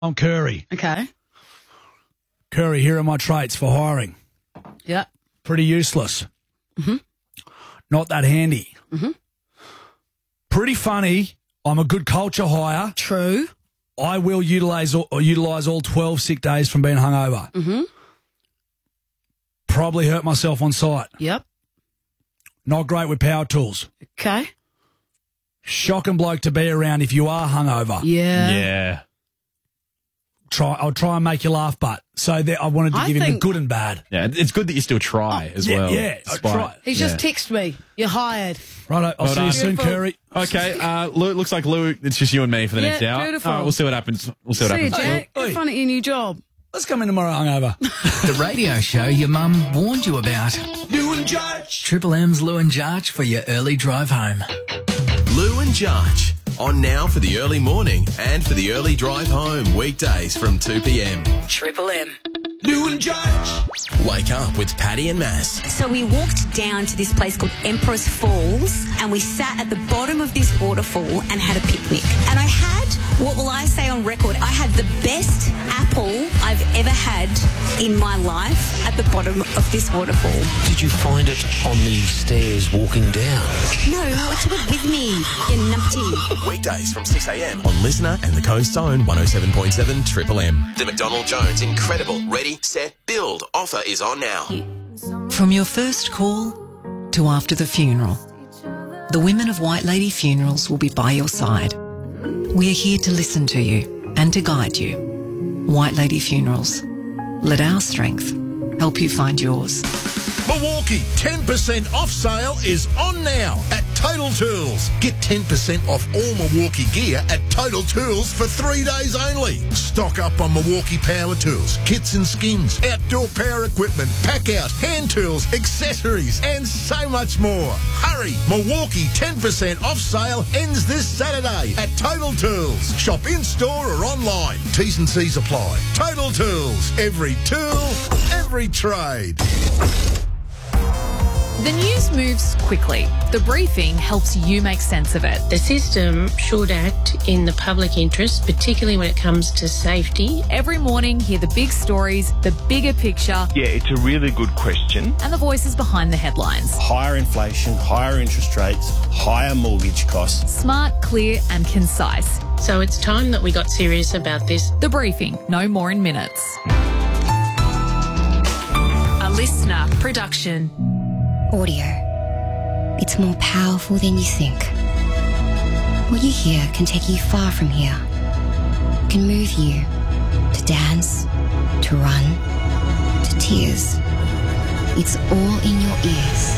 I'm Curry. Okay. Curry, here are my traits for hiring. Yeah. Pretty useless. Mm-hmm. Not that handy. Mm-hmm. Pretty funny. I'm a good culture hire. True. I will utilise all 12 sick days from being hungover. Mm-hmm. Probably hurt myself on site. Yep. Not great with power tools. Okay. Shocking bloke to be around if you are hungover. Yeah. I'll try and make you laugh, but so I wanted to give him the good and bad. Yeah, it's good that you still try as well. Yeah, I try. He's just texted me. You're hired. Right, I'll see you soon, Curry. Okay, Lou, looks like Lou, it's just you and me for the next hour. Beautiful. All right, we'll see what happens. See you, Jack. Have fun at your new job. Let's come in tomorrow hungover. The radio show your mum warned you about. Lou and Judge. Triple M's Lou and Judge for your early drive home. Lou and Judge. On now for the early morning and for the early drive home. Weekdays from 2 p.m. Triple M. Lou and Judge. Wake up with Paddy and Mass. So we walked down to this place called Empress Falls and we sat at the bottom of this waterfall and had a picnic. And I had, what will I say on record, I had the best apple I've ever had in my life at the bottom of this waterfall. Did you find it on the stairs walking down? No, I took it with me, you numpty. Weekdays from 6 a.m. on Listener and the Coast Zone 107.7 Triple M. The McDonald Jones Incredible Ready, Set, Build offer is on now. From your first call to after the funeral, the women of White Lady Funerals will be by your side. We're here to listen to you and to guide you. White Lady Funerals. Let our strength help you find yours. Milwaukee 10% off sale is on now at Total Tools. Get 10% off all Milwaukee gear at Total Tools for 3 days only. Stock up on Milwaukee power tools, kits and skins, outdoor power equipment, pack out, hand tools, accessories, and so much more. Hurry! Milwaukee 10% off sale ends this Saturday at Total Tools. Shop in store or online. T's and C's apply. Total Tools. Every tool, every trade. The news moves quickly. The briefing helps you make sense of it. The system should act in the public interest, particularly when it comes to safety. Every morning, hear the big stories, the bigger picture. Yeah, it's a really good question. And the voices behind the headlines. Higher inflation, higher interest rates, higher mortgage costs. Smart, clear and concise. So it's time that we got serious about this. The briefing, no more in minutes. A Listener production. Audio. It's more powerful than you think. What you hear can take you far from here. Can move you to dance, to run, to tears. It's all in your ears.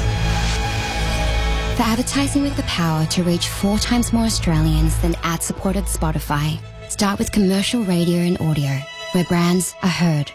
For advertising with the power to reach 4 times more Australians than ad-supported Spotify, start with commercial radio and audio, where brands are heard.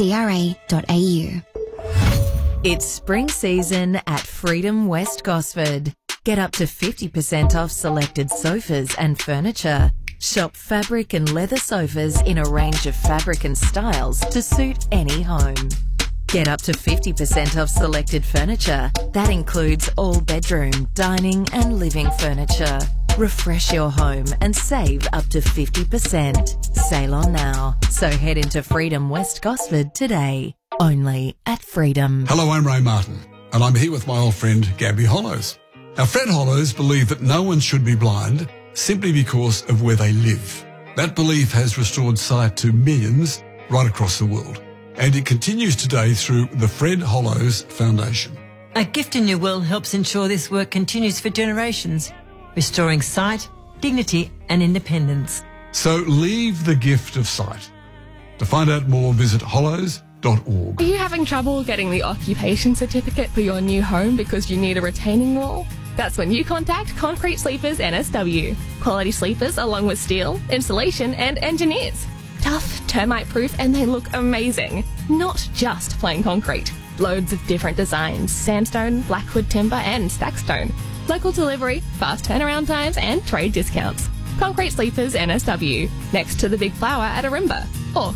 CRA.au. It's spring season at Freedom West Gosford. Get up to 50% off selected sofas and furniture. Shop fabric and leather sofas in a range of fabric and styles to suit any home. Get up to 50% off selected furniture. That includes all bedroom, dining and living furniture. Refresh your home and save up to 50%. Sale on now. So head into Freedom West Gosford today. Only at Freedom. Hello, I'm Ray Martin, and I'm here with my old friend Gabby Hollows. Our Fred Hollows believe that no one should be blind simply because of where they live. That belief has restored sight to millions right across the world, and it continues today through the Fred Hollows Foundation. A Gift in Your Will helps ensure this work continues for generations, restoring sight, dignity and independence. So leave the gift of sight. To find out more, visit hollows.org. Are you having trouble getting the occupation certificate for your new home because you need a retaining wall? That's when you contact Concrete Sleepers NSW. Quality sleepers along with steel, insulation and engineers. Tough, termite-proof and they look amazing. Not just plain concrete. Loads of different designs, sandstone, blackwood timber and stackstone. Local delivery, fast turnaround times and trade discounts. Concrete Sleepers NSW, next to the Big Flower at Arimba, or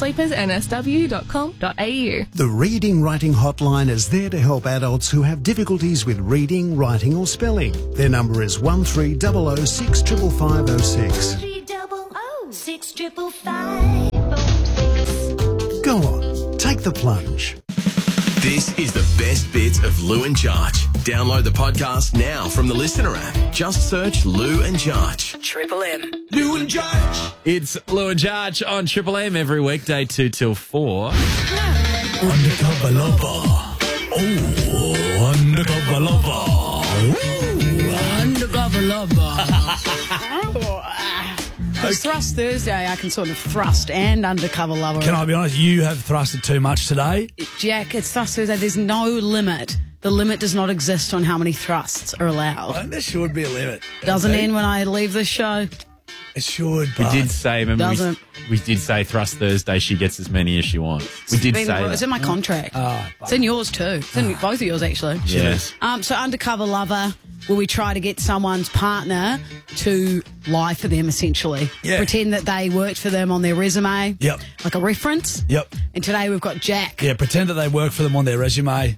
concretesleepersnsw.com.au. The Reading Writing Hotline is there to help adults who have difficulties with reading, writing or spelling. Their number is 1300 655 506. Go on, take the plunge. This is the best bits of Lou and Jarch. Download the podcast now from the Listener app. Just search Lou and Jarch. Triple M. Lou and Jarch. It's Lou and Jarch on Triple M every weekday 2 till 4. Undercover lover. Oh, undercover lover. Ooh, undercover lover. It's Thrust Thursday. I can sort of thrust and undercover lover. Can I be honest? You have thrusted too much today. Jack, it's Thrust Thursday. There's no limit. The limit does not exist on how many thrusts are allowed. Well, there should be a limit. Doesn't end when I leave the show. It should, We but did say, remember, Doesn't. we did say Thrust Thursday, she gets as many as she wants. We did say that. It's in my contract. It's in yours too. It's in both of yours, actually. Yes. So undercover lover, where we try to get someone's partner to lie for them, essentially. Yeah. Pretend that they worked for them on their resume. Yep. Like a reference. Yep. And today we've got Jack. Yeah, pretend that they work for them on their resume.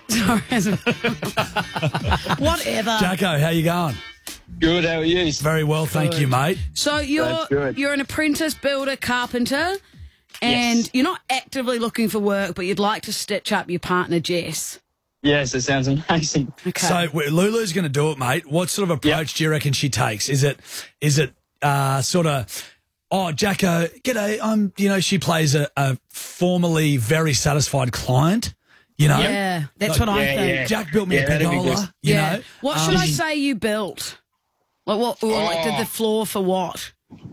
Whatever. Jacko, how you going? Good, how are you? Very well, thank you, mate. So That's good. you're an apprentice builder carpenter, and Yes. you're not actively looking for work, but you'd like to stitch up your partner Jess. Yes, it sounds amazing. Okay. So Lulu's going to do it, mate. What sort of approach do you reckon she takes? Is it sort of, oh, Jacko, g'day, she plays a formerly very satisfied client, you know? Yeah, that's what I think. yeah. Jack built me a that'd be pergola, good. you know? What should I say you built? Like what? Or like did the floor for what?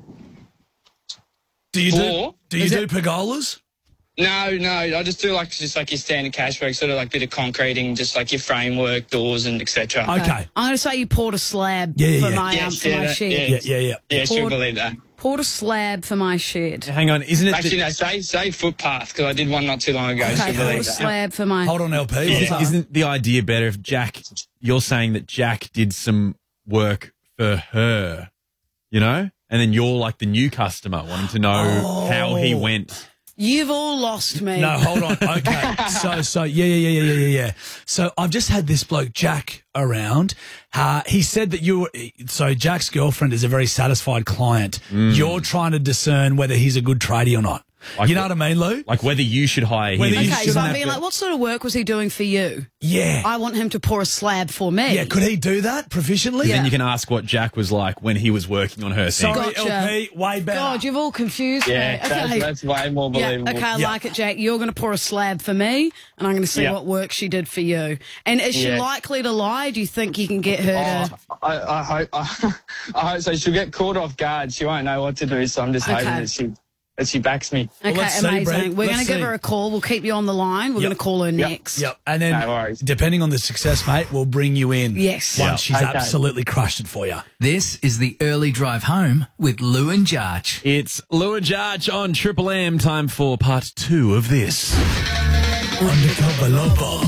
Do you Floor? do pergolas? No, I just do like your standard cash work, sort of like bit of concreting, just like your framework, doors, and etc. Okay. I'm going to say you poured a slab Yeah, for yeah. my shed. Yeah. Yeah, should believe that. Poured a slab for my shed. Hang on, isn't it? Actually, no, say footpath, because I did one not too long ago. Okay, Should poured believe a that. slab for my. Hold on, LP. Isn't the idea better if you're saying that Jack did some work for her, you know? And then you're like the new customer wanting to know how he went. You've all lost me. No, hold on. Okay. So yeah. So I've just had this bloke, Jack, around. He said that Jack's girlfriend is a very satisfied client. You're trying to discern whether he's a good tradie or not. Like you know what I mean, Lou? Like whether you should hire him. Okay, so I'm being like, what sort of work was he doing for you? Yeah. I want him to pour a slab for me. Yeah, could he do that proficiently? Then you can ask what Jack was like when he was working on her thing. Sorry, Gotcha. LP, way better. God, you've all confused Yeah, me. Okay. that's way more believable. Yeah, okay, I like it, Jack. You're going to pour a slab for me, and I'm going to see what work she did for you. And is she likely to lie? Do you think you can get her to... I hope so. She'll get caught off guard. She won't know what to do, so I'm just hoping that she backs me. Okay, let's see, amazing. Brett. We're going Let's to give see. her a call. We'll keep you on the line. We're going to call her next. Yep. And then, No worries. depending on the success, mate, we'll bring you in. Yes. Once she's Okay. absolutely crushed it for you. This is the early drive home with Lou and Jarch. It's Lou and Jarch on Triple M. Time for part 2 of this. Undercover lover.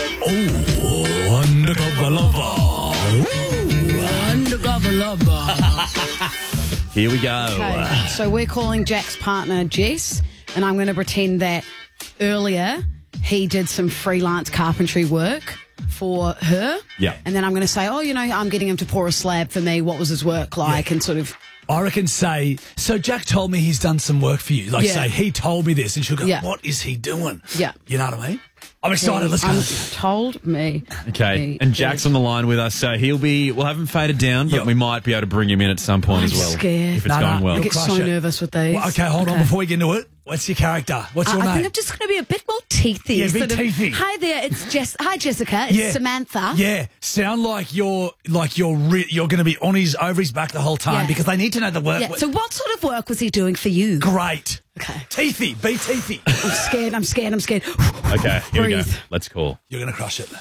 Oh, undercover lover. Ooh, Undercover lover. Here we go. Okay, so we're calling Jack's partner Jess, and I'm going to pretend that earlier he did some freelance carpentry work for her. Yeah. And then I'm going to say, I'm getting him to pour a slab for me. What was his work like? And sort of... I reckon say, so Jack told me he's done some work for you. Like say, he told me this. And she'll go, what is he doing? Yeah. You know what I mean? I'm excited. Let's go. Told me. Okay, and Jack's on the line with us, so we'll have him faded down, but we might be able to bring him in at some point as well. Scared. If it's going well. I get so nervous with these. Well, okay, hold on. Before we get into it, what's your character? What's your I name? think I'm just going to be a bit more teethy. Yeah, be sort of, teethy. Hi there, it's Jess. Hi, Jessica. It's Samantha. Yeah, sound like you're going to be over his back the whole time because they need to know the work. Yeah. So what sort of work was he doing for you? Great. Okay. Teethy. Be teethy. I'm scared. Okay, here we go. Breathe. Let's call. You're going to crush it.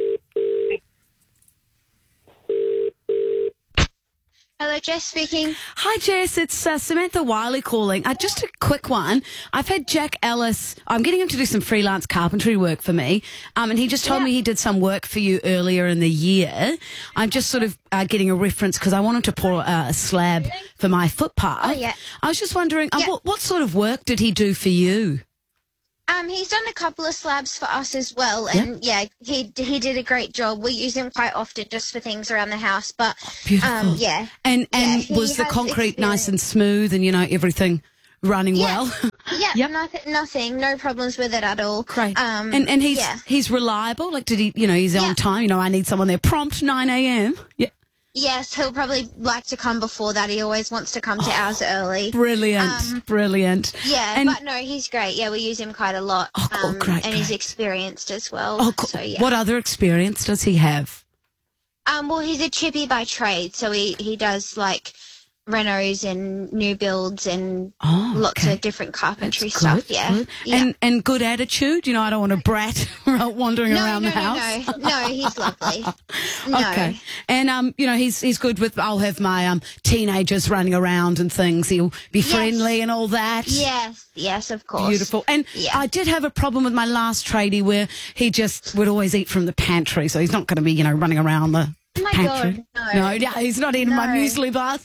Hello, Jess speaking. Hi, Jess. It's Samantha Wiley calling. Just a quick one. I've had Jack Ellis. I'm getting him to do some freelance carpentry work for me. And he just told me he did some work for you earlier in the year. I'm just sort of getting a reference because I wanted to pour a slab for my footpath. Oh, yeah. I was just wondering, what sort of work did he do for you? He's done a couple of slabs for us as well, and he did a great job. We use him quite often just for things around the house, but Beautiful. yeah. And he was the has concrete nice and experience. smooth, and everything running well? Yeah, nothing, no problems with it at all. Great. And he's reliable. Like, did he? He's on time. I need someone there prompt 9 a.m. Yeah. Yes, he'll probably like to come before that. He always wants to come to ours early. Brilliant, brilliant. Yeah, but no, he's great. Yeah, we use him quite a lot. Great, and he's experienced as well. Oh, cool. So, yeah. What other experience does he have? Well, he's a chippy by trade, so he does like renos and new builds and lots of different carpentry stuff. Yeah. And good attitude. I don't want a brat wandering around the house. No, he's lovely. No. Okay. And he's good with. I'll have my teenagers running around and things. He'll be friendly and all that. Yes, of course. Beautiful. And I did have a problem with my last tradie where he just would always eat from the pantry, so he's not going to be running around the. Oh my pantry. God, no, he's not eating my muesli bar.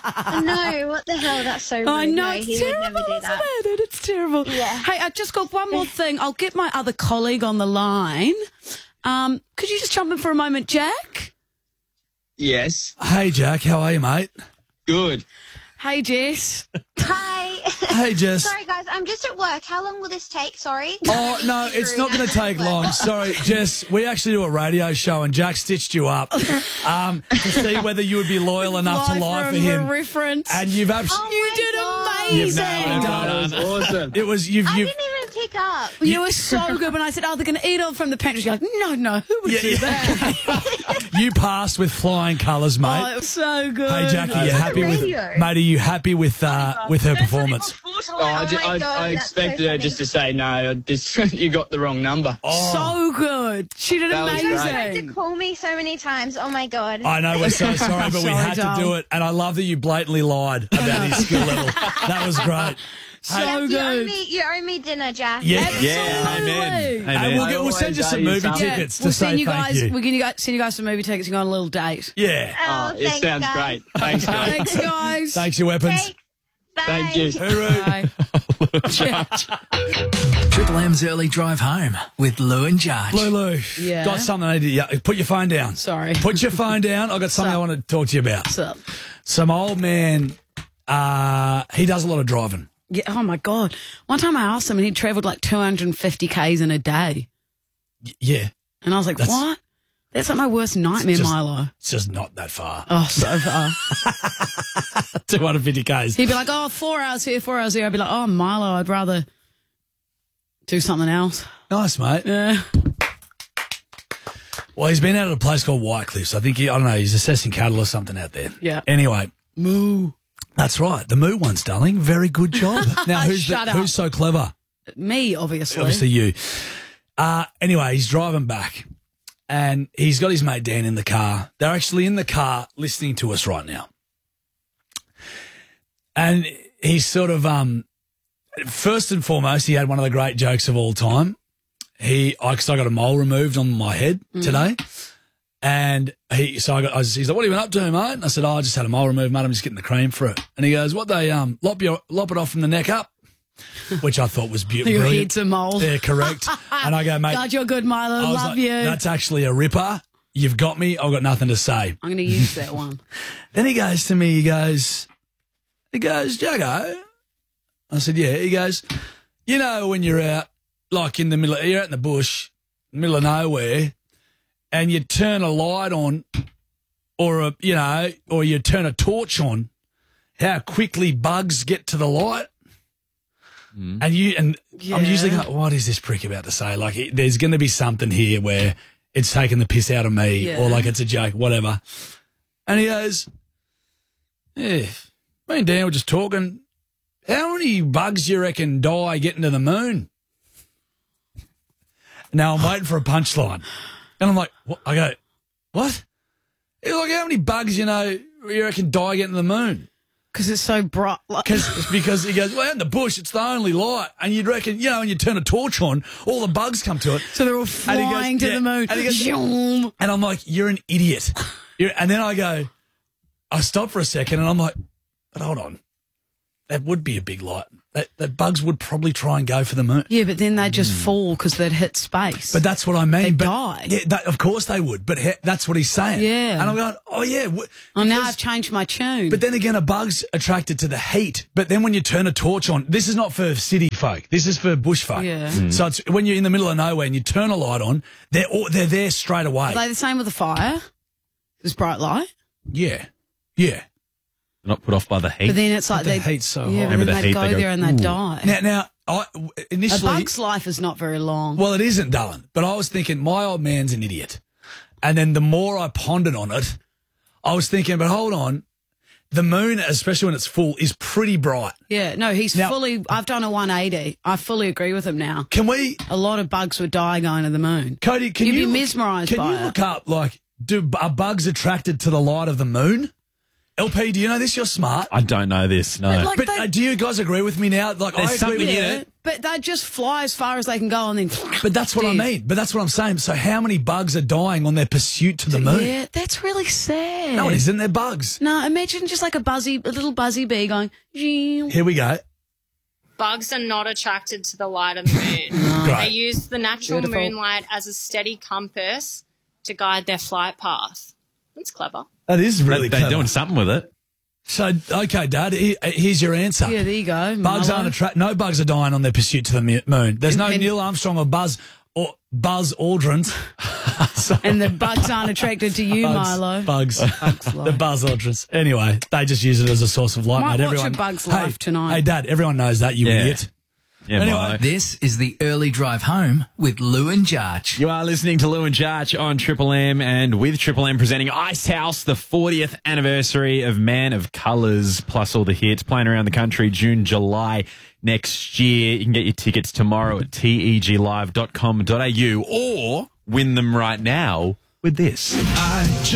No, what the hell? That's so rude. I know, no, it's he terrible, would never do that. isn't it? It's terrible. Yeah. Hey, I just got one more thing. I'll get my other colleague on the line. Could you just jump in for a moment, Jack? Yes. Hey, Jack. How are you, mate? Good. Hey, Jess. Hi. Hey, Jess. Sorry, guys. I'm just at work. How long will this take? Sorry. Oh, no, it's not going to take long. Sorry, Jess. We actually do a radio show and Jack stitched you up to see whether you would be loyal enough to lie for him. Reference. And you've absolutely... you did amazing. You've nailed it. That was awesome. It was... I didn't even pick up. You were so good when I said, they're going to eat all from the pantry. You're like, no, who would do that? You passed with flying colours, mate. Oh, it was so good. Hey, Jack, are you happy with... Mate, are you happy with her performance? I expected her just to say, no, you got the wrong number. So good. She did amazing. You tried to call me so many times. Oh, my God. I know, we're so sorry, but we had to do it. And I love that you blatantly lied about his skill level. That was great. So good. You owe me dinner, Jack. Yeah, Amen. And we'll send you some movie tickets to say thank you. We're going to send you guys some movie tickets and go on a little date. Yeah. Oh, it sounds great. Thanks, guys. Thanks, guys. Thanks, your weapons. Thank you. Bye. Triple M's early drive home with Lou and Judge. Lulu, Yeah. got something I need to... Put your phone down. Sorry. Put your phone down. I've got something I want to talk to you about. What's up? Some old man, he does a lot of driving. Yeah. Oh, my God. One time I asked him and he travelled like 250 Ks in a day. Yeah. And I was like, what? That's like my worst nightmare, Milo. It's just not that far. Oh, so far. 250 Ks. He'd be like, 4 hours here, 4 hours there. I'd be like, oh, Milo, I'd rather do something else. Nice, mate. Yeah. Well, he's been out at a place called White Cliffs. I think, I don't know, he's assessing cattle or something out there. Yeah. Anyway. Moo. That's right. The moo ones, darling. Very good job. Now, who's so clever? Me, obviously. Obviously you. Anyway, he's driving back and he's got his mate Dan in the car. They're actually in the car listening to us right now. And he's sort of, first and foremost, he had one of the great jokes of all time. Because I got a mole removed on my head today. And he's like, what have you been up to, mate? And I said, I just had a mole removed, mate. I'm just getting the cream for it. And he goes, what, they lop it off from the neck up? Which I thought was beautiful. Your head's a mole. Yeah, correct. And I go, mate. God, you're good, Milo. Love you. That's actually a ripper. You've got me. I've got nothing to say. I'm going to use that one. Then he goes to me, he goes, Jaggo. I said, yeah. He goes, when you're out, like you're out in the bush, middle of nowhere, and you turn a light on or you turn a torch on, how quickly bugs get to the light. And I'm usually going, what is this prick about to say? Like, there's going to be something here where it's taking the piss out of me or like it's a joke, whatever. And he goes, yeah, me and Dan were just talking. How many bugs do you reckon die getting to the moon? Now I'm waiting for a punchline. And I'm like, what? I go, what? He's like, how many bugs, you reckon die getting to the moon? Because it's so bright. Because he goes, well, out in the bush, it's the only light. And you'd reckon, when you turn a torch on, all the bugs come to it. So they're all flying to the moon. And, he goes, and I'm like, you're an idiot. And then I stop for a second and I'm like, but hold on. that would be a big light. That bugs would probably try and go for the moon. Yeah, but then they just fall because they'd hit space. But that's what I mean. They but, die. Yeah, of course they would. But that's what he's saying. Yeah. And I'm going, oh, yeah. Now I've changed my tune. But then again, a bug's attracted to the heat. But then when you turn a torch on, this is not for city folk. This is for bush folk. Yeah. So it's when you're in the middle of nowhere and you turn a light on, they're there straight away. Are they the same with a fire? This bright light? Yeah. Yeah. They're not put off by the heat. But then it's like the heat's so hot. But then they go there and they die. Now, initially, a bug's life is not very long. Well, it isn't, darling. But I was thinking, my old man's an idiot. And then the more I pondered on it, I was thinking, but hold on, the moon, especially when it's full, is pretty bright. Yeah, no, I've done a 180. I fully agree with him now. A lot of bugs would die going to the moon. Cody, You'd be mesmerised by it. Can you look up, are bugs attracted to the light of the moon? LP, do you know this? You're smart. I don't know this, no. But do you guys agree with me now? There's I agree something with in you. it. But they just fly as far as they can go and then... But that's what I mean. But that's what I'm saying. So how many bugs are dying on their pursuit to the moon? Yeah, that's really sad. No, it isn't. They're bugs. No, imagine just like a little buzzy bee going... Here we go. Bugs are not attracted to the light of the moon. Great. They use the natural moonlight as a steady compass to guide their flight path. That's clever. That is really They're doing something with it. So, okay, Dad, here's your answer. Yeah, there you go. Bugs aren't no bugs are dying on their pursuit to the moon. There's no Neil Armstrong or Buzz Aldrin. And the bugs aren't attracted to you, Milo. Bugs. The Buzz Aldrins. Anyway, they just use it as a source of light. Might mate. watch a bug's life tonight. Hey, Dad, everyone knows that, you idiot. Yeah, anyway, this is the early drive home with Lou and Jarch. You are listening to Lou and Jarch on Triple M, and with Triple M presenting Ice House, the 40th anniversary of Man of Colours, plus all the hits playing around the country June, July next year. You can get your tickets tomorrow at teglive.com.au or win them right now with this.